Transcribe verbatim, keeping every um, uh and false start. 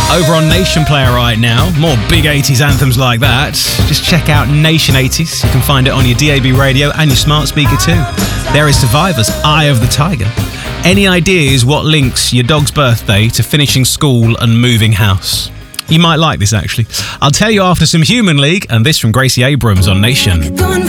over on Nation Player right now. More big eighties anthems like that. Just check out Nation eighties. You can find it on your D A B radio and your smart speaker too. There is Survivor's Eye of the Tiger. Any ideas what links your dog's birthday to finishing school and moving house? You might like this, actually. I'll tell you after some Human League and this from Gracie Abrams on Nation.